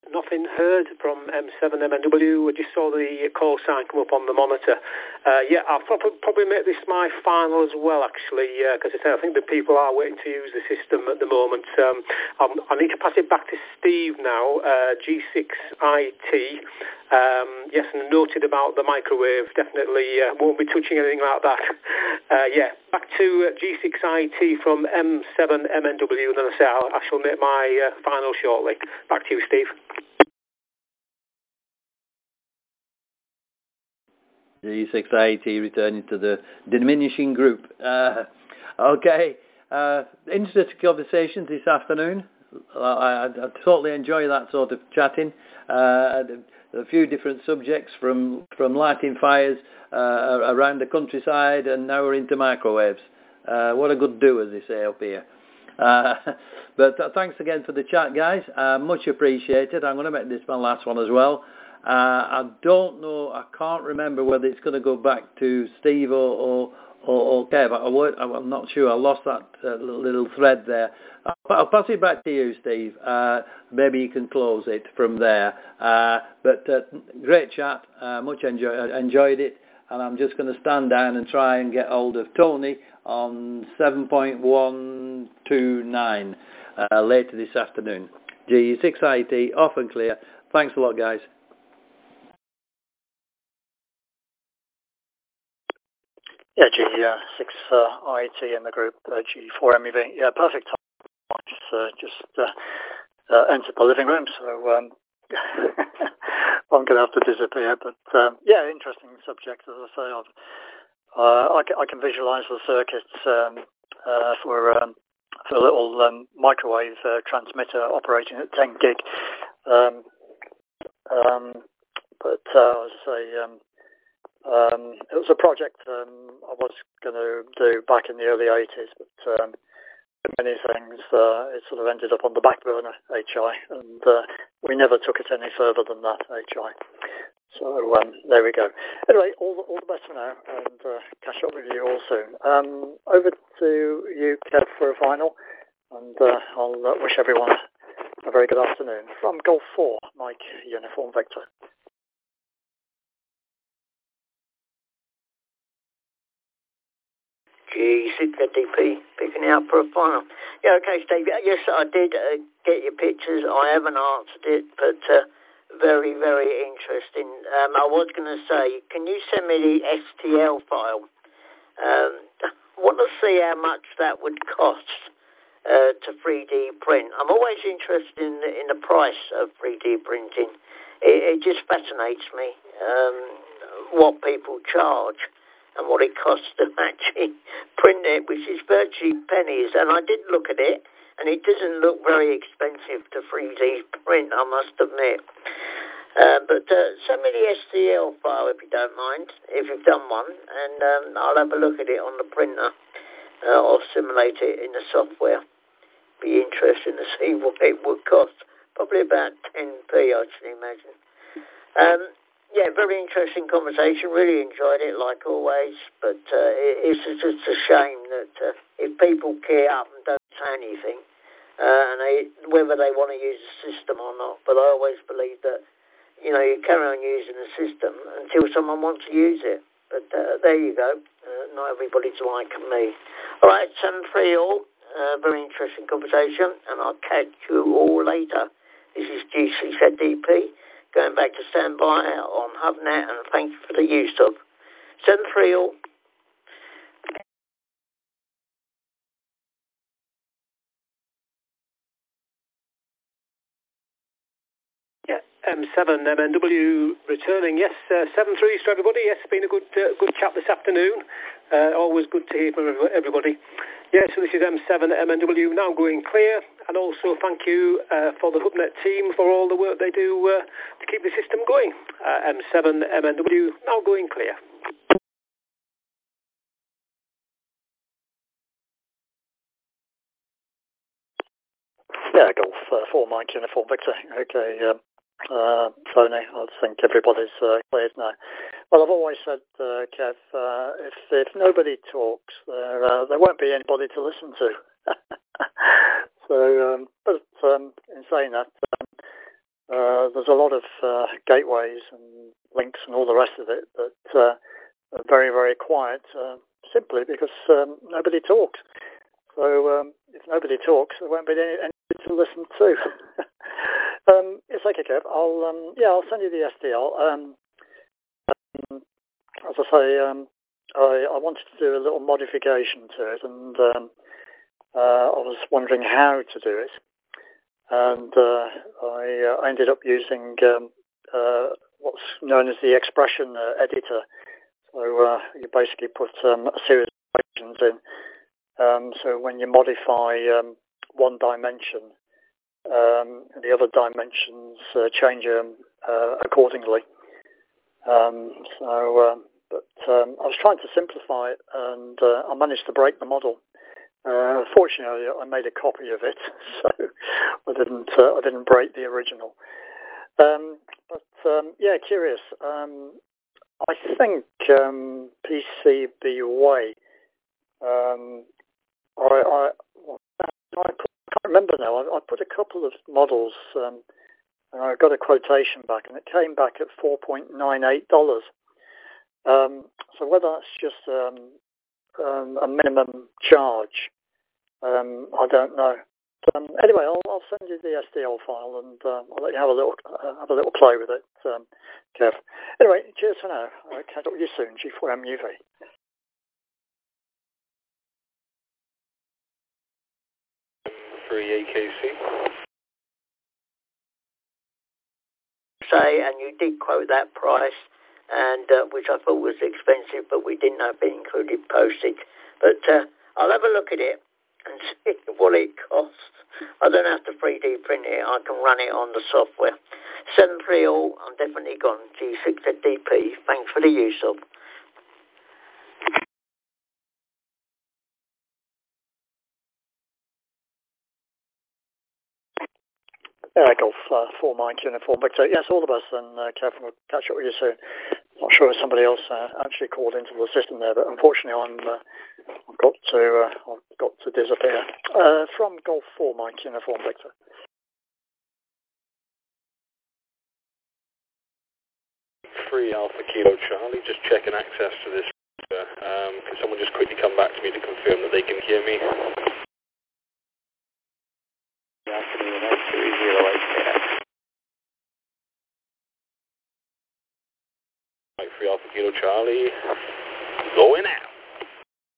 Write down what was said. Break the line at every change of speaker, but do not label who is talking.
nothing heard from M7MNW. I just saw the call sign come up on the monitor. I'll probably make this my final as well, actually, because I think the people are waiting to use the system at the moment. I need to pass it back to Steve now, G6IT. Yes, and noted about the microwave. Definitely won't be touching anything like that. Back to G6IT from M7MNW, and then I shall make my final shortly. Back to you, Steve.
G6IT returning to the diminishing group. Interesting conversations this afternoon. I totally enjoy that sort of chatting. A few different subjects from lighting fires around the countryside, and now we're into microwaves. What a good do, as they say up here. But thanks again for the chat, guys. Much appreciated. I'm going to make this my last one as well. I don't know, I can't remember whether it's going to go back to Steve or Kev. I'm not sure. I lost that little thread there. I'll pass it back to you, Steve. Maybe you can close it from there. But great chat. Much enjoyed it. And I'm just going to stand down and try and get hold of Tony on 7.129 later this afternoon. G6IT, off and clear. Thanks a lot, guys.
Yeah, G6IT in the group, G4MEV. Yeah, perfect time. Just entered the living room, so I'm going to have to disappear. But interesting subject, as I say. I can visualise the circuits for a little microwave transmitter operating at 10 gig. But as I say, it was a project I was going to do back in the early 80s, but many things, it sort of ended up on the back burner, HI, and we never took it any further than that, HI. So there we go. Anyway, all the best for now, and catch up with you all soon. Over to you, Kev, for a final, and I'll wish everyone a very good afternoon. From Golf 4, Mike, Uniform Victor.
G6DP, picking it up for a final. Yeah, okay, Steve. Yes, I did get your pictures. I haven't answered it, but very, very interesting. I was going to say, can you send me the STL file? I want to see how much that would cost to 3D print. I'm always interested in the price of 3D printing. It just fascinates me what people charge and what it costs to actually print it, which is virtually pennies. And I did look at it, and it doesn't look very expensive to 3D print, I must admit. But send me the STL file, if you don't mind, if you've done one, and I'll have a look at it on the printer or simulate it in the software. Be interesting to see what it would cost. Probably about 10p, I should imagine. Very interesting conversation. Really enjoyed it, like always. But it's just a shame that if people gear up and don't say anything, and whether they want to use the system or not. But I always believe that, you carry on using the system until someone wants to use it. But there you go. Not everybody's like me. All right, 7-3 all. Very interesting conversation, and I'll catch you all later. This is G6DP. Going back to standby on HubNet, and thank you for the use of 7-3 all.
Yeah, M7MNW returning. Yes, 7-3 to everybody. Yes, it's been a good chat this afternoon. Always good to hear from everybody. Yeah, so this is M7MNW now going clear, and also thank you for the HubNet team for all the work they do to keep the system going. M7MNW now going clear.
Yeah, Golf 4, Mike, Uniform Victor. Okay, Tony, I think everybody's cleared now. Well, I've always said, Kev, if nobody talks, there won't be anybody to listen to. So, but in saying that, there's a lot of gateways and links and all the rest of it that are very, very quiet, simply because nobody talks. So if nobody talks, there won't be anything to listen to. It's okay, Kev. I'll send you the SDL. As I say, I wanted to do a little modification to it, and I was wondering how to do it. And I ended up using what's known as the expression editor. So you basically put a series of equations in. So when you modify one dimension, the other dimensions change accordingly. But I was trying to simplify it, and I managed to break the model. Fortunately, I made a copy of it, so I didn't break the original. Curious. I think PCBWay. I can't remember now. I put a couple of models, and I got a quotation back, and it came back at $4.98. So whether that's just a minimum charge, I don't know. Anyway, I'll send you the SDL file, and I'll let you have a little play with it, Kev. Anyway, cheers for now. I'll catch up with you soon. G4MUV.
3AKC.
Say, and you did quote that price, and which I thought was expensive, but we didn't know if it included postage. But I'll have a look at it and see what it costs. I don't have to 3D print it. I can run it on the software. 730, I'm definitely gone. G6 at DP. Thanks for the use of.
Golf 4 Mike Uniform Victor. Yes, all the best, and Kev, we'll catch up with you soon. Not sure if somebody else actually called into the system there, but unfortunately I've got to disappear. From Golf 4 Mike Uniform Victor.
Free Alpha Kilo Charlie, just checking access to this. Can someone just quickly come back to me to confirm that they can hear me?
Afternoon, 308.
Free Alpha Kilo Charlie.